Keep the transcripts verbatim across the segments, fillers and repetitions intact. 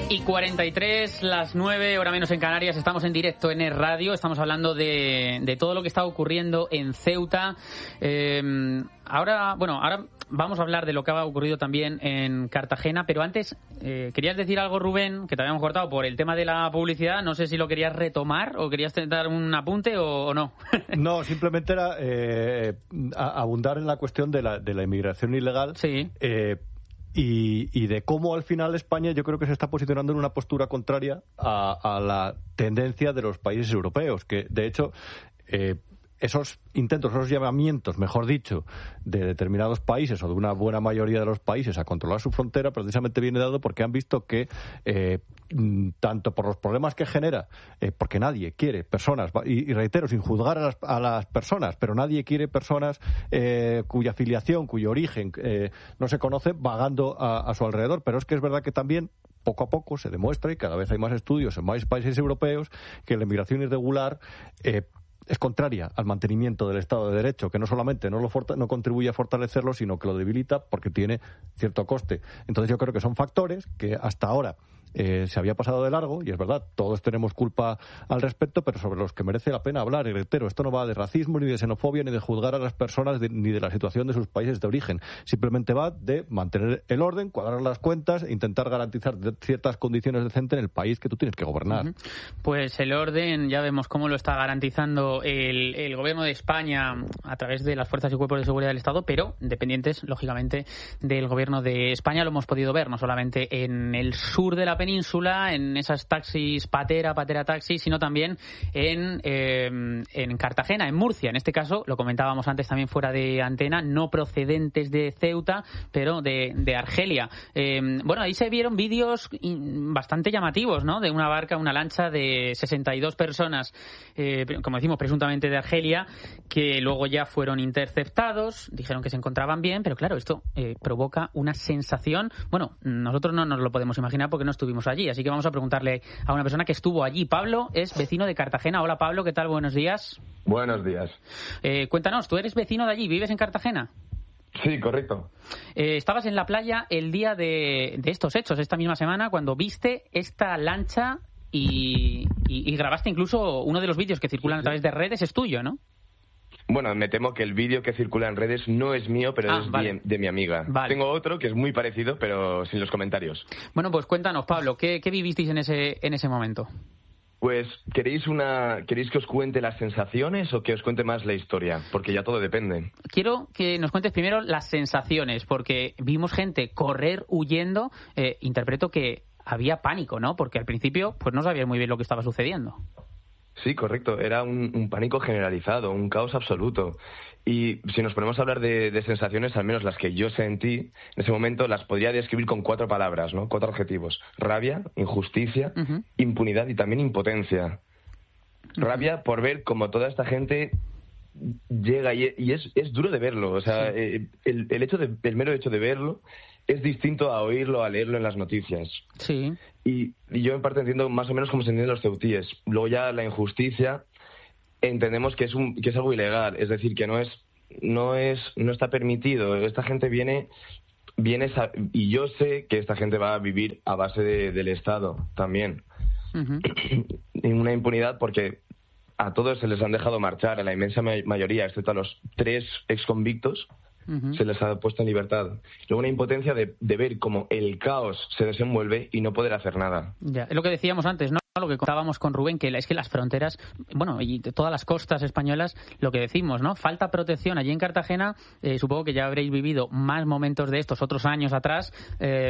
Y cuarenta y tres, las nueve, hora menos en Canarias, estamos en directo en Es Radio, estamos hablando de, de todo lo que está ocurriendo en Ceuta. Eh, ahora, bueno, ahora vamos a hablar de lo que ha ocurrido también en Cartagena, pero antes, eh, ¿querías decir algo, Rubén, que te habíamos cortado por el tema de la publicidad? No sé si lo querías retomar o querías dar un apunte o, o no. No, simplemente era eh, abundar en la cuestión de la, de la inmigración ilegal. Sí. Eh, Y, y de cómo al final España yo creo que se está posicionando en una postura contraria a, a la tendencia de los países europeos, que de hecho eh, esos intentos, esos llamamientos, mejor dicho, de determinados países o de una buena mayoría de los países a controlar su frontera, precisamente viene dado porque han visto que eh, tanto por los problemas que genera, eh, porque nadie quiere personas, y, y reitero, sin juzgar a las, a las personas, pero nadie quiere personas eh, cuya filiación, cuyo origen eh, no se conoce, vagando a, a su alrededor. Pero es que es verdad que también poco a poco se demuestra, y cada vez hay más estudios en más países europeos, que la inmigración irregular eh, es contraria al mantenimiento del Estado de Derecho, que no solamente no, lo forta, no contribuye a fortalecerlo, sino que lo debilita porque tiene cierto coste. Entonces yo creo que son factores que hasta ahora eh, se había pasado de largo, y es verdad, todos tenemos culpa al respecto, pero sobre los que merece la pena hablar. Y reitero, esto no va de racismo, ni de xenofobia, ni de juzgar a las personas, de, ni de la situación de sus países de origen. Simplemente va de mantener el orden, cuadrar las cuentas e intentar garantizar ciertas condiciones decentes en el país que tú tienes que gobernar. Uh-huh. Pues el orden, ya vemos cómo lo está garantizando el, el gobierno de España a través de las fuerzas y cuerpos de seguridad del Estado, pero dependientes, lógicamente, del gobierno de España. Lo hemos podido ver no solamente en el sur de la península, en esas taxis patera, patera taxi, sino también en, eh, en Cartagena, en Murcia. En este caso, lo comentábamos antes también fuera de antena, no procedentes de Ceuta, pero de, de Argelia. Eh, bueno, ahí se vieron vídeos bastante llamativos, ¿no? De una barca, una lancha de sesenta y dos personas, eh, como decimos, presuntamente de Argelia, que luego ya fueron interceptados, dijeron que se encontraban bien, pero claro, esto eh, provoca una sensación. Bueno, nosotros no nos lo podemos imaginar porque no estuvimos allí, así que vamos a preguntarle a una persona que estuvo allí. Pablo es vecino de Cartagena. Hola, Pablo, ¿qué tal? Buenos días. Buenos días. Eh, cuéntanos, ¿tú eres vecino de allí? ¿Vives en Cartagena? Sí, correcto. Eh, estabas en la playa el día de, de estos hechos, esta misma semana, cuando viste esta lancha y, y, y grabaste incluso uno de los vídeos que circulan sí, sí. a través de redes. Es tuyo, ¿no? Bueno, me temo que el vídeo que circula en redes no es mío, pero ah, es vale. de, de mi amiga. Vale. Tengo otro que es muy parecido, pero sin los comentarios. Bueno, pues cuéntanos, Pablo, ¿qué, qué vivisteis en ese, en ese momento? Pues, ¿queréis una queréis que os cuente las sensaciones o que os cuente más la historia? Porque ya todo depende. Quiero que nos cuentes primero las sensaciones, porque vimos gente correr huyendo. Eh, interpreto que había pánico, ¿no? Porque al principio pues no sabías muy bien lo que estaba sucediendo. Sí, correcto. Era un, un pánico generalizado, un caos absoluto. Y si nos ponemos a hablar de, de sensaciones, al menos las que yo sentí en ese momento, las podría describir con cuatro palabras, ¿no? Cuatro adjetivos. Rabia, injusticia, uh-huh. impunidad y también impotencia. Uh-huh. Rabia por ver cómo toda esta gente llega y, y es, es duro de verlo. O sea, sí. eh, el, el, hecho de, el mero hecho de verlo es distinto a oírlo, a leerlo en las noticias. Sí. Y, y yo en parte entiendo más o menos cómo se entienden los ceutíes. Luego ya la injusticia, entendemos que es un que es algo ilegal, es decir, que no es no es no está permitido. Esta gente viene viene y yo sé que esta gente va a vivir a base de, del Estado también. Uh-huh. Y una impunidad porque a todos se les han dejado marchar, a la inmensa mayoría, excepto a los tres exconvictos. Uh-huh. Se les ha puesto en libertad. Luego una impotencia de, de ver cómo el caos se desenvuelve y no poder hacer nada. Ya, es lo que decíamos antes, ¿no? Lo que contábamos con Rubén, que es que las fronteras, bueno, y todas las costas españolas, lo que decimos, ¿no? Falta protección. Allí en Cartagena, eh, supongo que ya habréis vivido más momentos de estos otros años atrás, eh,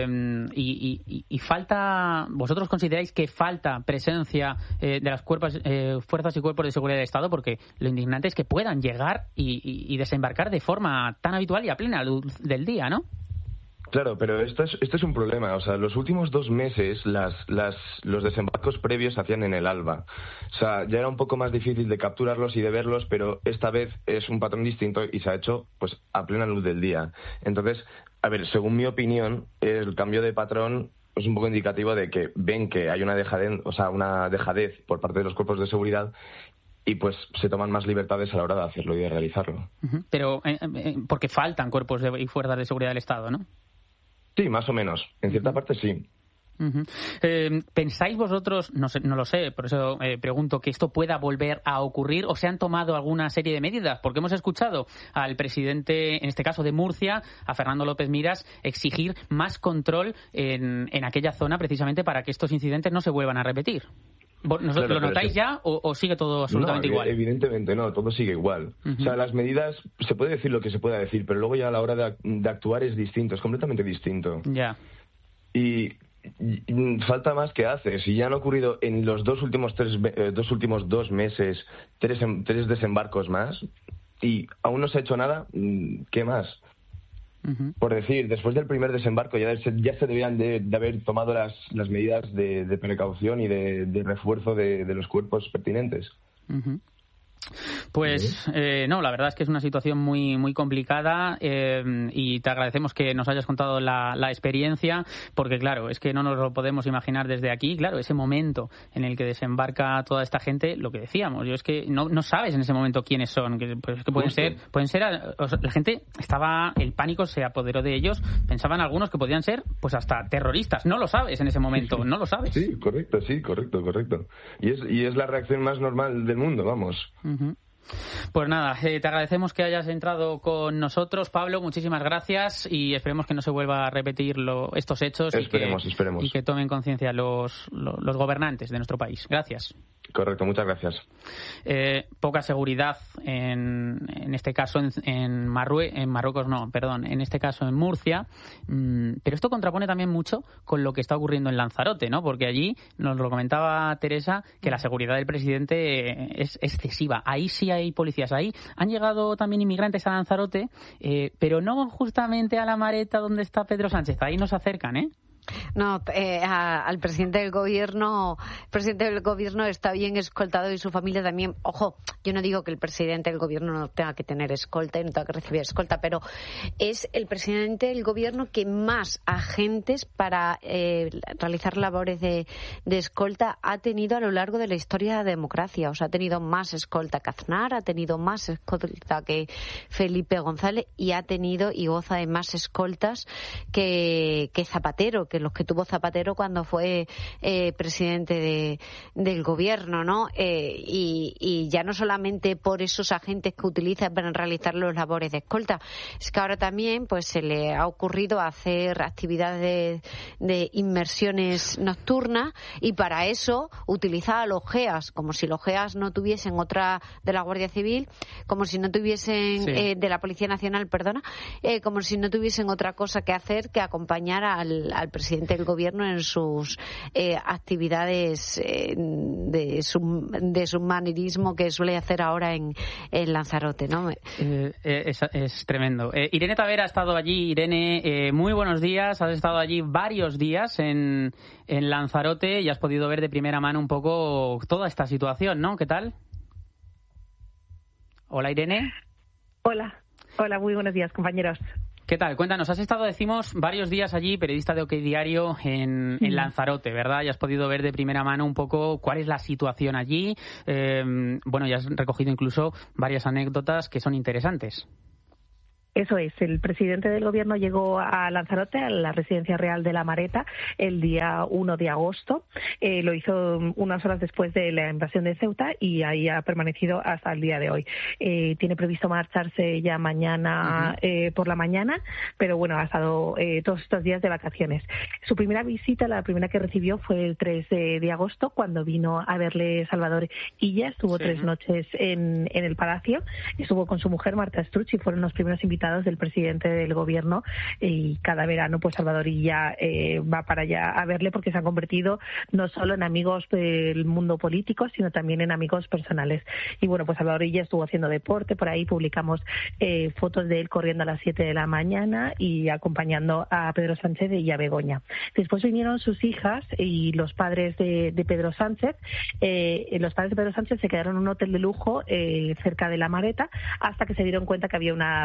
y, y, y falta, ¿vosotros consideráis que falta presencia eh, de las cuerpos, eh, fuerzas y cuerpos de seguridad del Estado? Porque lo indignante es que puedan llegar y, y, y desembarcar de forma tan habitual y a plena luz del día, ¿no? Claro, pero esto es, esto es un problema. O sea, los últimos dos meses las, las, los desembarcos previos se hacían en el alba. O sea, ya era un poco más difícil de capturarlos y de verlos, pero esta vez es un patrón distinto y se ha hecho pues a plena luz del día. Entonces, a ver, según mi opinión, el cambio de patrón es un poco indicativo de que ven que hay una dejadez, o sea, una dejadez por parte de los cuerpos de seguridad y pues se toman más libertades a la hora de hacerlo y de realizarlo. Uh-huh. Pero eh, eh, porque faltan cuerpos de, y fuerzas de seguridad del Estado, ¿no? Sí, más o menos. En cierta parte sí. Uh-huh. Eh, ¿Pensáis vosotros, no sé, no lo sé, por eso eh, pregunto, que esto pueda volver a ocurrir o se han tomado alguna serie de medidas? Porque hemos escuchado al presidente, en este caso de Murcia, a Fernando López Miras, exigir más control en, en aquella zona precisamente para que estos incidentes no se vuelvan a repetir. Claro, ¿Lo notáis eso... ya o, o sigue todo absolutamente no, igual? Evidentemente no, todo sigue igual. Uh-huh. O sea, las medidas, se puede decir lo que se pueda decir, pero luego ya a la hora de, de actuar es distinto, es completamente distinto. Ya. Y... Y falta más que hace. Si ya han ocurrido en los dos últimos tres, eh, dos últimos dos meses tres, tres desembarcos más y aún no se ha hecho nada, ¿qué más? Uh-huh. Por decir, después del primer desembarco ya se, ya se debían de, de haber tomado las, las medidas de, de precaución y de, de refuerzo de, de los cuerpos pertinentes. Uh-huh. Pues eh, no, la verdad es que es una situación muy muy complicada eh, y te agradecemos que nos hayas contado la, la experiencia, porque claro, es que no nos lo podemos imaginar desde aquí, claro, ese momento en el que desembarca toda esta gente, lo que decíamos, yo es que no, no sabes en ese momento quiénes son, que, pues, que pueden ser, pueden ser, o sea, la gente estaba, el pánico se apoderó de ellos, pensaban algunos que podían ser pues hasta terroristas, no lo sabes en ese momento, no lo sabes. Sí, correcto, sí, correcto, correcto. Y es, y es la reacción más normal del mundo, vamos. Uh-huh. Pues nada, eh, te agradecemos que hayas entrado con nosotros, Pablo, muchísimas gracias y esperemos que no se vuelva a repetir lo, estos hechos esperemos, y, que, esperemos. y que tomen conciencia los, los, los gobernantes de nuestro país. Gracias. Correcto, muchas gracias. Eh, poca seguridad en, en este caso en, en, Marrue- en Marruecos, no, perdón, en este caso en Murcia, mm, pero esto contrapone también mucho con lo que está ocurriendo en Lanzarote, ¿no? Porque allí nos lo comentaba Teresa que la seguridad del presidente es excesiva. Ahí sí hay policías, ahí han llegado también inmigrantes a Lanzarote, eh, pero no justamente a la Mareta donde está Pedro Sánchez, ahí nos acercan, ¿eh? No, eh, a, al presidente del gobierno, el presidente del gobierno está bien escoltado y su familia también. Ojo, yo no digo que el presidente del gobierno no tenga que tener escolta y no tenga que recibir escolta, pero es el presidente del gobierno que más agentes para eh, realizar labores de, de escolta ha tenido a lo largo de la historia de la democracia. O sea, ha tenido más escolta que Aznar, ha tenido más escolta que Felipe González y ha tenido y goza de más escoltas que, que Zapatero, que los que tuvo Zapatero cuando fue eh, presidente de, del gobierno, ¿no? Eh, y, y ya no solamente por esos agentes que utiliza para realizar los labores de escolta, es que ahora también pues se le ha ocurrido hacer actividades de, de inmersiones nocturnas y para eso utiliza a los G E A S, como si los G E A S no tuviesen otra de la Guardia Civil, como si no tuviesen sí. eh, de la Policía Nacional, perdona, eh, como si no tuviesen otra cosa que hacer que acompañar al, al presidente del gobierno en sus eh, actividades eh, de, sub, de submarinismo que suele hacer ahora en, en Lanzarote, ¿no? Eh, es, es tremendo. Eh, Irene Tavera ha estado allí. Irene, eh, muy buenos días. Has estado allí varios días en, en Lanzarote y has podido ver de primera mano un poco toda esta situación, ¿no? ¿Qué tal? Hola, Irene. Hola. Hola, muy buenos días, compañeros. ¿Qué tal? Cuéntanos, has estado, decimos, varios días allí, periodista de OK Diario en, en Lanzarote, ¿verdad? Y has podido ver de primera mano un poco cuál es la situación allí. Eh, bueno, ya has recogido incluso varias anécdotas que son interesantes. Eso es, el presidente del gobierno llegó a Lanzarote, a la residencia real de La Mareta, el día uno de agosto. Eh, lo hizo unas horas después de la invasión de Ceuta y ahí ha permanecido hasta el día de hoy. Eh, tiene previsto marcharse ya mañana uh-huh. eh, por la mañana, pero bueno, ha estado eh, todos estos días de vacaciones. Su primera visita, la primera que recibió, fue el tres de, de agosto, cuando vino a verle Salvador Illa. Estuvo sí. tres noches en, en el Palacio. Estuvo con su mujer, Marta Estruch, y fueron los primeros invitados del presidente del gobierno, y cada verano pues Salvador Illa eh, va para allá a verle porque se han convertido no solo en amigos del mundo político, sino también en amigos personales. Y bueno, pues Salvador Illa estuvo haciendo deporte, por ahí publicamos eh, fotos de él corriendo a las siete de la mañana y acompañando a Pedro Sánchez y a Begoña. Después vinieron sus hijas y los padres de, de Pedro Sánchez. Eh, los padres de Pedro Sánchez se quedaron en un hotel de lujo eh, cerca de La Mareta hasta que se dieron cuenta que había una reportera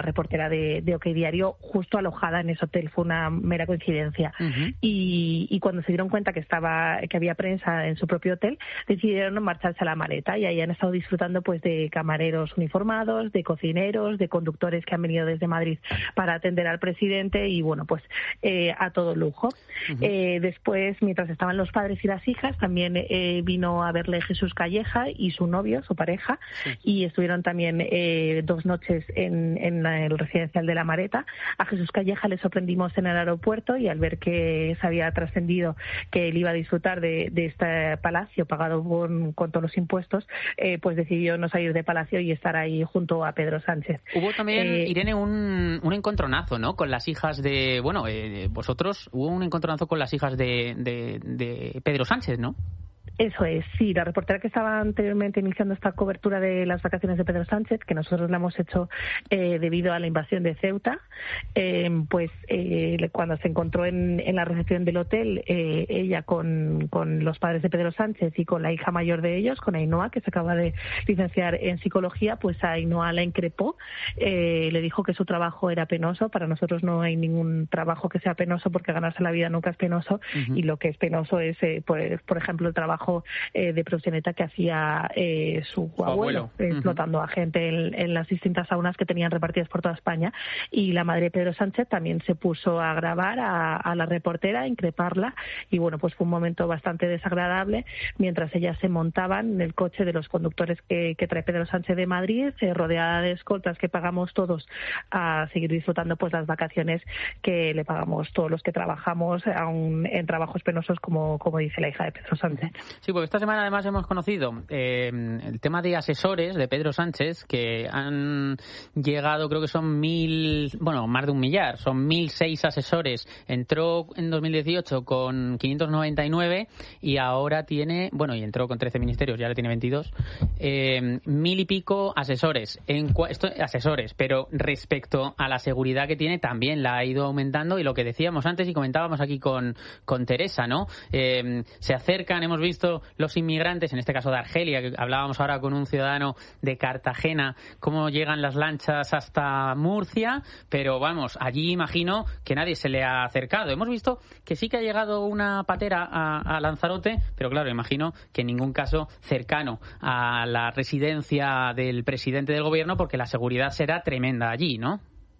de, de OK Diario justo alojada en ese hotel. Fue una mera coincidencia. Uh-huh. y, y cuando se dieron cuenta que estaba que había prensa en su propio hotel, decidieron marcharse a La Mareta, y ahí han estado disfrutando pues de camareros uniformados, de cocineros, de conductores que han venido desde Madrid para atender al presidente, y bueno, pues eh, a todo lujo. Uh-huh. Eh, después, mientras estaban los padres y las hijas, también eh, vino a verle Jesús Calleja y su novio, su pareja, sí. y estuvieron también eh, dos noches en, en el residencial de La Mareta. A Jesús Calleja le sorprendimos en el aeropuerto, y al ver que se había trascendido que él iba a disfrutar de, de este palacio pagado con, con todos los impuestos, eh, pues decidió no salir de palacio y estar ahí junto a Pedro Sánchez. Hubo también, eh, Irene, un, un encontronazo, ¿no?, con las hijas de... Bueno, eh, vosotros, hubo un encontronazo con las hijas de, de, de Pedro Sánchez, ¿no? Eso es, sí. La reportera que estaba anteriormente iniciando esta cobertura de las vacaciones de Pedro Sánchez, que nosotros la hemos hecho eh, debido a la invasión de Ceuta, eh, pues eh, cuando se encontró en, en la recepción del hotel, eh, ella con, con los padres de Pedro Sánchez y con la hija mayor de ellos, con Ainhoa, que se acaba de licenciar en psicología, pues a Ainhoa la increpó, eh, le dijo que su trabajo era penoso. Para nosotros no hay ningún trabajo que sea penoso, porque ganarse la vida nunca es penoso, uh-huh. y lo que es penoso es, eh, por, por ejemplo, el trabajo Eh, de proxeneta que hacía eh, su, su abuelo, abuelo. Eh, explotando uh-huh. a gente en, en las distintas saunas que tenían repartidas por toda España. Y la madre de Pedro Sánchez también se puso a grabar a, a la reportera, a increparla, y bueno, pues fue un momento bastante desagradable mientras ellas se montaban en el coche de los conductores que, que trae Pedro Sánchez de Madrid, eh, rodeada de escoltas que pagamos todos, a seguir disfrutando pues las vacaciones que le pagamos todos los que trabajamos, aún en trabajos penosos, como, como dice la hija de Pedro Sánchez. Sí, porque esta semana además hemos conocido eh, el tema de asesores de Pedro Sánchez, que han llegado, creo que son mil, bueno, más de un millar, son mil seis asesores. Entró en dos mil dieciocho con quinientos noventa y nueve y ahora tiene, bueno, y entró con trece ministerios, ya le tiene veintidós, eh, mil y pico asesores. En, esto, asesores, pero respecto a la seguridad que tiene, también la ha ido aumentando, y lo que decíamos antes y comentábamos aquí con, con Teresa, ¿no? Eh, se acercan, hemos visto los inmigrantes, en este caso de Argelia, que hablábamos ahora con un ciudadano de Cartagena, cómo llegan las lanchas hasta Murcia, pero vamos, allí imagino que nadie se le ha acercado. Hemos visto que sí que ha llegado una patera a, a Lanzarote, pero claro, imagino que en ningún caso cercano a la residencia del presidente del gobierno, porque la seguridad será tremenda allí, ¿no?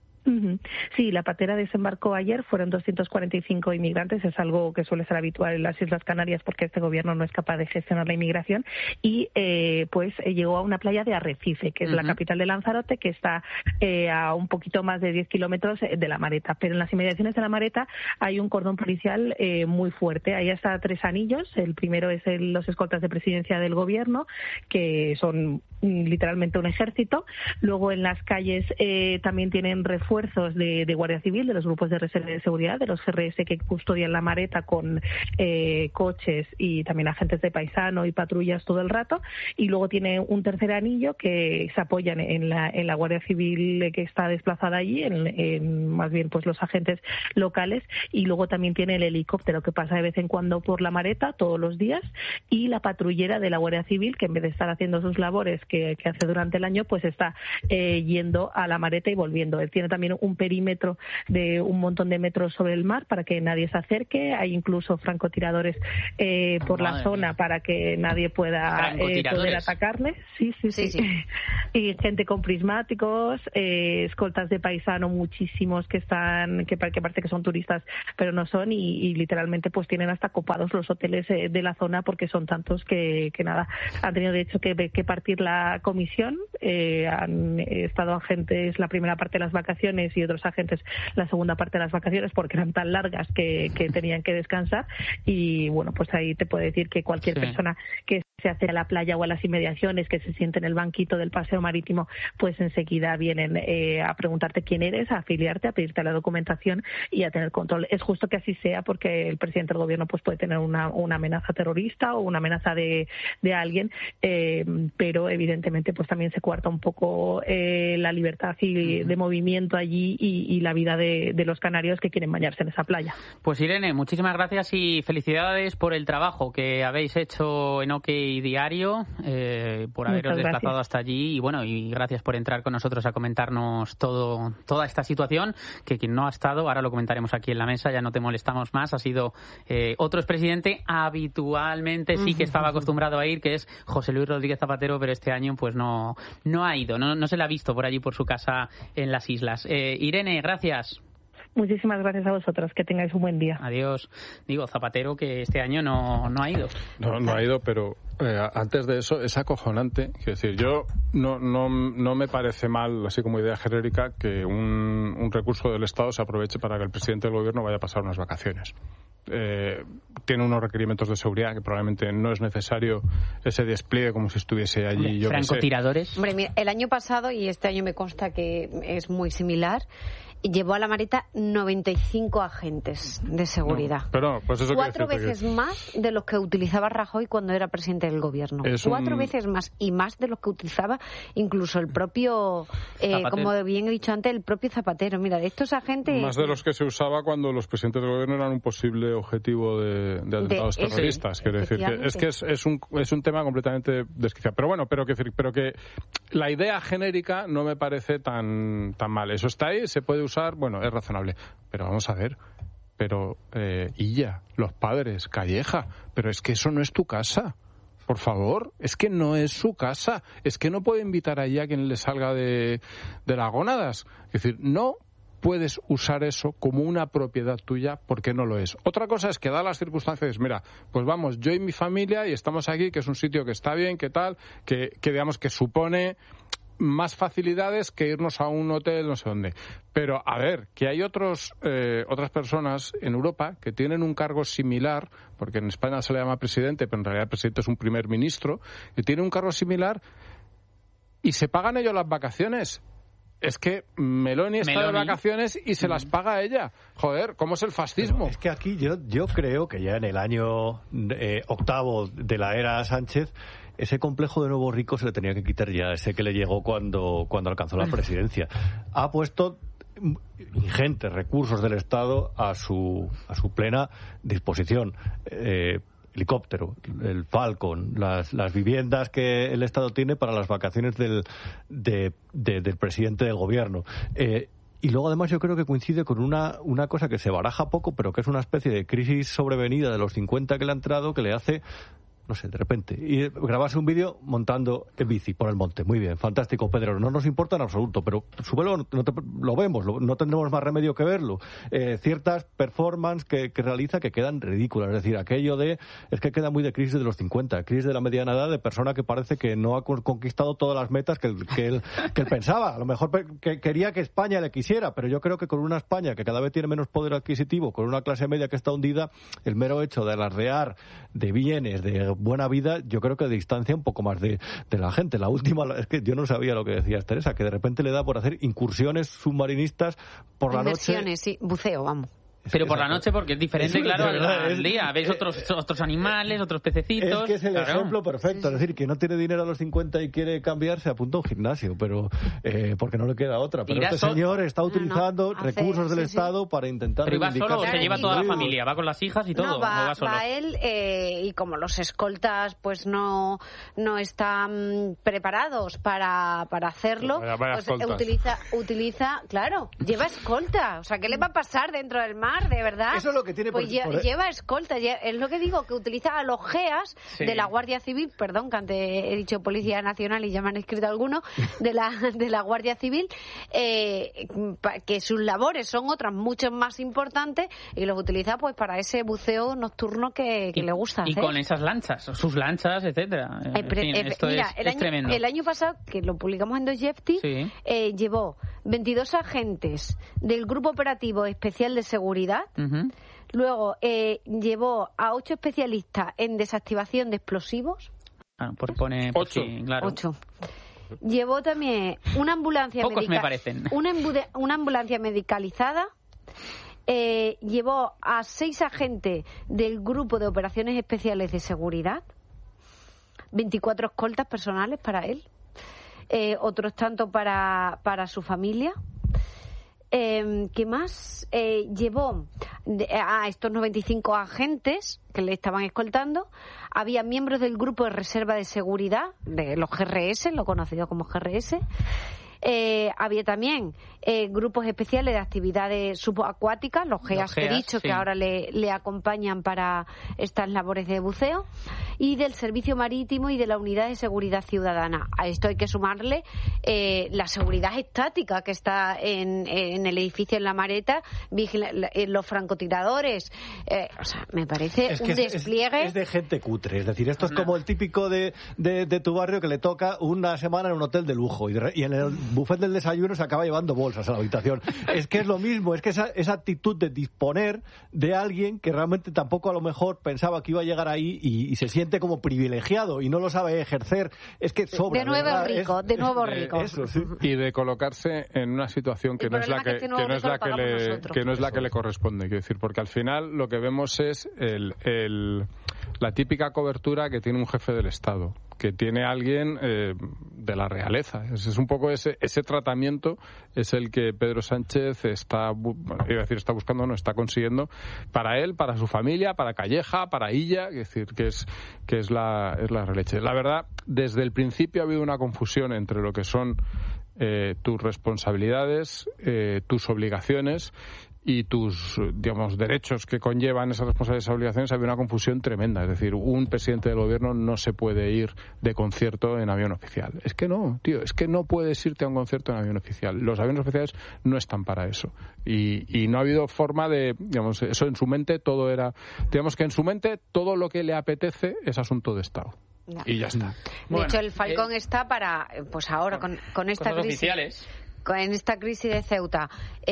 Sí, la patera desembarcó ayer, fueron doscientos cuarenta y cinco inmigrantes, es algo que suele ser habitual en las Islas Canarias porque este gobierno no es capaz de gestionar la inmigración, y eh, pues eh, llegó a una playa de Arrecife, que es uh-huh. la capital de Lanzarote, que está eh, a un poquito más de diez kilómetros de La Mareta, pero en las inmediaciones de La Mareta hay un cordón policial eh, muy fuerte. Ahí está Tres Anillos, el primero es el, los escoltas de presidencia del gobierno, que son mm, literalmente un ejército. Luego en las calles eh, también tienen refuerzos De, de Guardia Civil, de los grupos de reserva de seguridad, de los G R S que custodian La Mareta con eh, coches, y también agentes de paisano y patrullas todo el rato. Y luego tiene un tercer anillo que se apoyan en la, en la Guardia Civil que está desplazada allí, en, en más bien pues los agentes locales. Y luego también tiene el helicóptero que pasa de vez en cuando por La Mareta todos los días, y la patrullera de la Guardia Civil, que en vez de estar haciendo sus labores que, que hace durante el año, pues está eh, yendo a La Mareta y volviendo. Él tiene también un perímetro de un montón de metros sobre el mar para que nadie se acerque. Hay incluso francotiradores eh, por Madre la zona mía. Para que nadie pueda eh, poder atacarle. Sí, sí, sí. sí, sí. Y gente con prismáticos, eh, escoltas de paisano muchísimos que están, que, que parece que son turistas, pero no son, y, y literalmente pues tienen hasta copados los hoteles eh, de la zona, porque son tantos que, que nada, han tenido de hecho que, que partir la comisión. Eh, han estado agentes la primera parte de las vacaciones y otros agentes la segunda parte de las vacaciones, porque eran tan largas que, que tenían que descansar. Y bueno, pues ahí te puedo decir que cualquier sí. persona que se hace a la playa o a las inmediaciones, que se siente en el banquito del paseo marítimo, pues enseguida vienen eh, a preguntarte quién eres, a afiliarte, a pedirte la documentación y a tener control. Es justo que así sea, porque el presidente del gobierno pues puede tener una, una amenaza terrorista o una amenaza de, de alguien, eh, pero evidentemente pues también se coarta un poco eh, la libertad y, uh-huh. de movimiento allí y, y la vida de, de los canarios que quieren bañarse en esa playa. Pues Irene, muchísimas gracias y felicidades por el trabajo que habéis hecho en OK y diario eh, por haberos Muchas desplazado gracias. hasta allí y bueno, y gracias por entrar con nosotros a comentarnos todo toda esta situación, que quien no ha estado, ahora lo comentaremos aquí en la mesa, ya no te molestamos más, ha sido eh, otro expresidente habitualmente sí que estaba acostumbrado a ir, que es José Luis Rodríguez Zapatero, pero este año pues no, no ha ido, no, no se le ha visto por allí por su casa en las islas. Eh, Irene, gracias. Muchísimas gracias a vosotros. Que tengáis un buen día. Adiós. Digo, Zapatero, que este año no, no ha ido. No, no ha ido, pero eh, antes de eso es acojonante. Quiero decir, yo no, no, no me parece mal, así como idea genérica, que un, un recurso del Estado se aproveche para que el presidente del gobierno vaya a pasar unas vacaciones. Eh, tiene unos requerimientos de seguridad que probablemente no es necesario ese despliegue como si estuviese allí. Yo francotiradores. Hombre, mira, el año pasado, y este año me consta que es muy similar, llevó a la Mareta noventa y cinco agentes de seguridad. No, pero, pues eso Cuatro veces que... más de los que utilizaba Rajoy cuando era presidente del gobierno. Es Cuatro un... veces más. Y más de los que utilizaba incluso el propio, eh, como bien he dicho antes, el propio Zapatero. Mira, de estos agentes... Más de los que se usaba cuando los presidentes del gobierno eran un posible objetivo de, de atentados de, terroristas. Sí, quiero decir que es que es, es, un, es un tema completamente desquiciado. Pero bueno, pero que, pero que la idea genérica no me parece tan, tan mal. Eso está ahí, se puede usar, bueno, es razonable. Pero vamos a ver, pero eh, Illa, los padres, Calleja, pero es que eso no es tu casa. Por favor, es que no es su casa. Es que no puede invitar allí a quien le salga de, de las gónadas. Es decir, no puedes usar eso como una propiedad tuya porque no lo es. Otra cosa es que da las circunstancias, mira, pues vamos, yo y mi familia y estamos aquí, que es un sitio que está bien, que tal, que, que digamos que supone más facilidades que irnos a un hotel no sé dónde. Pero, a ver, que hay otros eh, otras personas en Europa que tienen un cargo similar, porque en España se le llama presidente, pero en realidad el presidente es un primer ministro, que tiene un cargo similar y se pagan ellos las vacaciones. Es que Meloni está Meloni. de vacaciones y se las paga ella. Joder, ¿cómo es el fascismo? Pero es que aquí yo, yo creo que ya en el año eh, octavo de la era Sánchez, ese complejo de nuevo rico se le tenía que quitar ya, ese que le llegó cuando, cuando alcanzó la presidencia. Ha puesto ingentes recursos del Estado a su, a su plena disposición. Eh, helicóptero, el Falcon, las, las viviendas que el Estado tiene para las vacaciones del, de, de, del presidente del gobierno. Eh, y luego además yo creo que coincide con una, una cosa que se baraja poco, pero que es una especie de crisis sobrevenida de los cincuenta que le ha entrado, que le hace, no sé, de repente, y grabarse un vídeo montando en bici por el monte. Muy bien, fantástico, Pedro. No nos importa en absoluto, pero súbelo, no te, lo vemos, lo, no tendremos más remedio que verlo. Eh, ciertas performances que, que realiza que quedan ridículas. Es decir, aquello de, es que queda muy de crisis de los cincuenta, crisis de la mediana edad, de persona que parece que no ha conquistado todas las metas que él, que él, que él pensaba. A lo mejor que quería que España le quisiera, pero yo creo que con una España que cada vez tiene menos poder adquisitivo, con una clase media que está hundida, el mero hecho de alardear de bienes, de buena vida, yo creo que distancia un poco más de, de la gente. La última, es que yo no sabía lo que decías, Teresa, que de repente le da por hacer incursiones submarinistas por la noche. Inversiones, sí, buceo, vamos. Pero por la noche, porque es diferente, es, claro, verdad, al es, día. Ves otros otros animales, otros pececitos. Es que es el claro. ejemplo perfecto. Sí, sí. Es decir, que no tiene dinero a los cincuenta y quiere cambiar, se apunta a un gimnasio, pero eh, porque no le queda otra. Pero Irá este so- señor está utilizando no, hace- recursos del sí, sí. Estado para intentar ¿Pero iba solo o reivindicarse. se lleva toda la familia? ¿Va con las hijas y todo? No, ¿O va, va solo? va él eh, y como los escoltas pues no no están preparados para, para hacerlo, Vaya- vaya pues escoltas. utiliza, utiliza, claro, lleva escolta. O sea, ¿qué le va a pasar dentro del mar, de verdad? Eso es lo que tiene Pues por- lle- por- lleva escolta, lle- es lo que digo, que utiliza a los GEAS Sí. de la Guardia Civil, perdón, que antes he dicho Policía Nacional y ya me han escrito algunos, de la, de la Guardia Civil, eh, pa- que sus labores son otras mucho más importantes y los utiliza pues para ese buceo nocturno que, que Y- le gusta Y hacer. con esas lanchas, sus lanchas, etcétera. Eh, En pre- fin, eh, esto mira, es, el, es año, tremendo. el año pasado, que lo publicamos en Dostoyevsky, Sí. eh, llevó veintidós agentes del Grupo Operativo Especial de Seguridad. Ujú. Luego eh, llevó a ocho especialistas en desactivación de explosivos. Ah, pues pone... pues Ocho. sí, claro. Ocho. Llevó también una ambulancia Pocos medica- me parecen. Una, embude- una ambulancia medicalizada. Eh, llevó a seis agentes del Grupo de Operaciones Especiales de Seguridad. veinticuatro escoltas personales para él. Eh, otros tanto para, para su familia. Eh, ¿Qué más? Eh, llevó de, a estos noventa y cinco agentes que le estaban escoltando. Había miembros del grupo de reserva de seguridad, de los G R S, lo conocido como G R S. Eh, había también eh, grupos especiales de actividades subacuáticas, los G E A S que he dicho, sí, que ahora le, le acompañan para estas labores de buceo, y del Servicio Marítimo y de la Unidad de Seguridad Ciudadana. A esto hay que sumarle eh, la seguridad estática que está en, en el edificio en La Mareta, vigila, los francotiradores. Eh, o sea, me parece es un despliegue. Es, es de gente cutre, es decir, esto es como el típico de, de, de tu barrio que le toca una semana en un hotel de lujo y, de, y en el buffet del desayuno se acaba llevando bolsas a la habitación. Es que es lo mismo, es que esa, esa actitud de disponer de alguien que realmente tampoco a lo mejor pensaba que iba a llegar ahí y, y se siente como privilegiado y no lo sabe ejercer, es que sobra. De nuevo de rico, es, de nuevo de, rico. Eso, sí. Y de colocarse en una situación que no es la que, que, que no es la que le que no es la que le corresponde, quiero decir, porque al final lo que vemos es el, el la típica cobertura que tiene un jefe del Estado, que tiene alguien eh, de la realeza. Es, es un poco ese, ese tratamiento es el que Pedro Sánchez está, bueno, iba a decir está buscando, no está consiguiendo para él, para su familia, para Calleja, para Illa, es decir, que es que es la es la releche. La verdad, desde el principio ha habido una confusión entre lo que son eh, tus responsabilidades, eh, tus obligaciones y tus, digamos, derechos que conllevan esas responsabilidades y obligaciones. Había una confusión tremenda. Es decir, un presidente del gobierno no se puede ir de concierto en avión oficial. Es que no, tío, es que no puedes irte a un concierto en avión oficial. Los aviones oficiales no están para eso. Y, y no ha habido forma de, digamos, eso en su mente todo era, digamos que en su mente todo lo que le apetece es asunto de Estado. No. Y ya está. De Bueno, hecho, el Falcón eh, está para, pues ahora, con, con esta cosas crisis... oficiales. En esta crisis de Ceuta,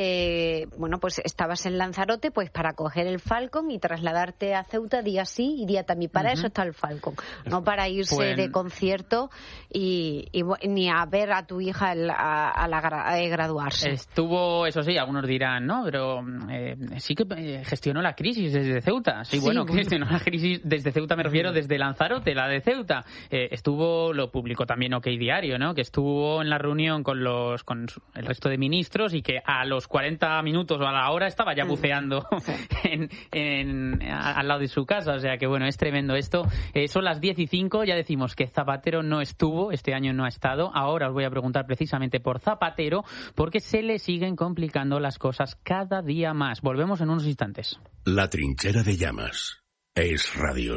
eh, bueno, pues estabas en Lanzarote pues para coger el Falcon y trasladarte a Ceuta día sí y día también. Para uh-huh. eso está el Falcon, no para irse pues... de concierto y, y ni a ver a tu hija el, a, a, la, a graduarse. Estuvo, eso sí, algunos dirán, ¿no? Pero eh, sí que eh, gestionó la crisis desde Ceuta. Sí, sí bueno, bueno, gestionó la crisis desde Ceuta, me refiero desde Lanzarote, la de Ceuta. Eh, estuvo, lo publicó también OK Diario, ¿no? Que estuvo en la reunión con los con el resto de ministros y que a los cuarenta minutos o a la hora estaba ya buceando en, en, a, al lado de su casa. O sea que bueno, es tremendo esto. Eh, son las diez y cinco, ya decimos que Zapatero no estuvo, este año no ha estado. Ahora os voy a preguntar precisamente por Zapatero porque se le siguen complicando las cosas cada día más. Volvemos en unos instantes. La trinchera de llamas. Es radio.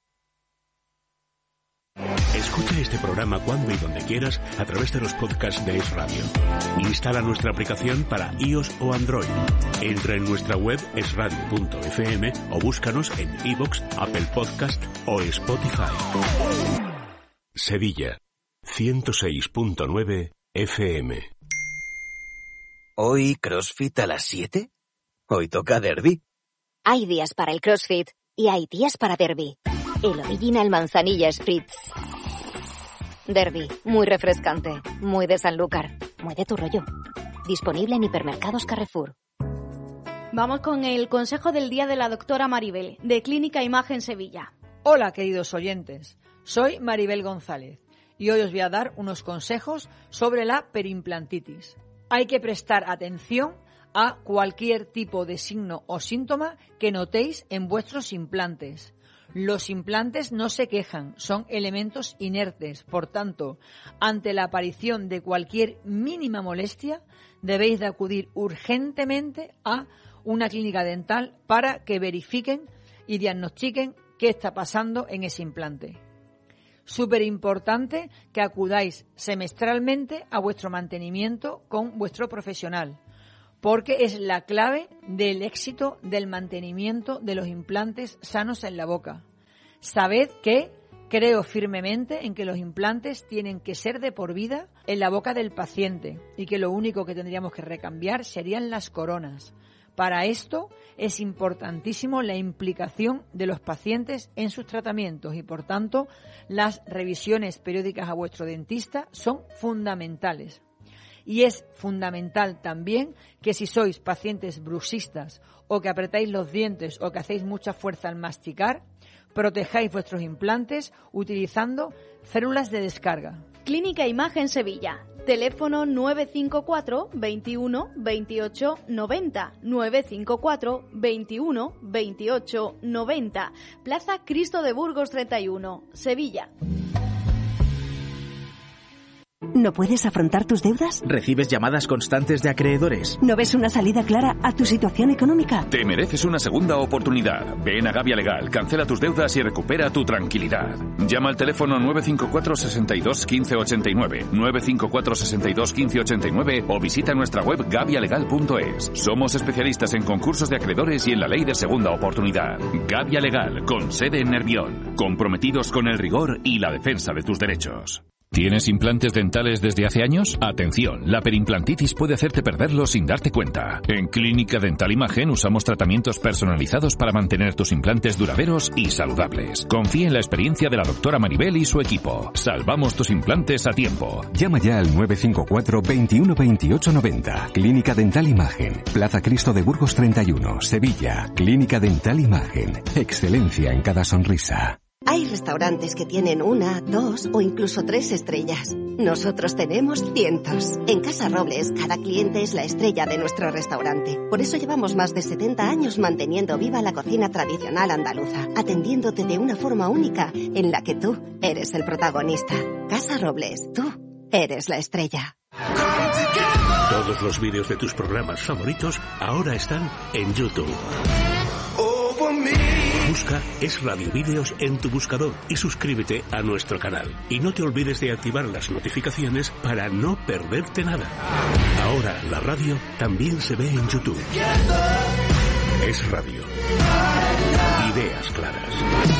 Escucha este programa cuando y donde quieras a través de los podcasts de Es Radio. Instala nuestra aplicación para iOS o Android. Entra en nuestra web es radio punto efe eme o búscanos en iVoox, Apple Podcast o Spotify. Sevilla, ciento seis punto nueve F M. ¿Hoy CrossFit a las siete? Hoy toca derbi. Hay días para el CrossFit y hay días para derbi. El Original Manzanilla Spritz. Derby, muy refrescante, muy de Sanlúcar, muy de tu rollo. Disponible en hipermercados Carrefour. Vamos con el consejo del día de la doctora Maribel, de Clínica Imagen Sevilla. Hola, queridos oyentes. Soy Maribel González y hoy os voy a dar unos consejos sobre la periimplantitis. Hay que prestar atención a cualquier tipo de signo o síntoma que notéis en vuestros implantes. Los implantes no se quejan, son elementos inertes. Por tanto, ante la aparición de cualquier mínima molestia, debéis de acudir urgentemente a una clínica dental para que verifiquen y diagnostiquen qué está pasando en ese implante. Súper importante que acudáis semestralmente a vuestro mantenimiento con vuestro profesional, porque es la clave del éxito del mantenimiento de los implantes sanos en la boca. Sabed que creo firmemente en que los implantes tienen que ser de por vida en la boca del paciente y que lo único que tendríamos que recambiar serían las coronas. Para esto es importantísimo la implicación de los pacientes en sus tratamientos y, por tanto, las revisiones periódicas a vuestro dentista son fundamentales. Y es fundamental también que si sois pacientes bruxistas o que apretáis los dientes o que hacéis mucha fuerza al masticar, protejáis vuestros implantes utilizando células de descarga. Clínica Imagen Sevilla. Teléfono nueve cinco cuatro, veintiuno, veintiocho, noventa, nueve cinco cuatro, veintiuno, veintiocho, noventa. Plaza Cristo de Burgos treinta y uno, Sevilla. ¿No puedes afrontar tus deudas? ¿Recibes llamadas constantes de acreedores? ¿No ves una salida clara a tu situación económica? Te mereces una segunda oportunidad. Ven a Gavia Legal, cancela tus deudas y recupera tu tranquilidad. Llama al teléfono nueve cinco cuatro, sesenta y dos, quince ochenta y nueve, nueve cinco cuatro, sesenta y dos, quince ochenta y nueve o visita nuestra web gavia legal punto es. Somos especialistas en concursos de acreedores y en la ley de segunda oportunidad. Gavia Legal, con sede en Nervión. Comprometidos con el rigor y la defensa de tus derechos. ¿Tienes implantes dentales desde hace años? Atención, la perimplantitis puede hacerte perderlos sin darte cuenta. En Clínica Dental Imagen usamos tratamientos personalizados para mantener tus implantes duraderos y saludables. Confía en la experiencia de la doctora Maribel y su equipo. Salvamos tus implantes a tiempo. Llama ya al nueve cinco cuatro, veintiuno, veintiocho, noventa. Clínica Dental Imagen. Plaza Cristo de Burgos treinta y uno, Sevilla. Clínica Dental Imagen. Excelencia en cada sonrisa. Hay restaurantes que tienen una, dos o incluso tres estrellas. Nosotros tenemos cientos. En Casa Robles, cada cliente es la estrella de nuestro restaurante. Por eso llevamos más de setenta años manteniendo viva la cocina tradicional andaluza, atendiéndote de una forma única en la que tú eres el protagonista. Casa Robles, tú eres la estrella. Todos los vídeos de tus programas favoritos ahora están en YouTube. Busca Es Radio Vídeos en tu buscador y suscríbete a nuestro canal. Y no te olvides de activar las notificaciones para no perderte nada. Ahora la radio también se ve en YouTube. Es Radio. Ideas claras.